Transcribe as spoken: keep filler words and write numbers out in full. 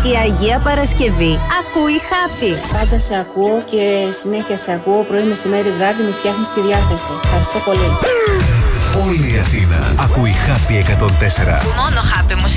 Η Αγία Παρασκευή ακούει Happy. Πάντα σε ακούω και συνέχεια σε ακούω. Πρωί, μεσημέρι, βράδυ μου φτιάχνεις τη διάθεση. Ευχαριστώ πολύ. Όλη η Αθήνα ακούει Happy εκατόν τέσσερα. Μόνο Happy μου.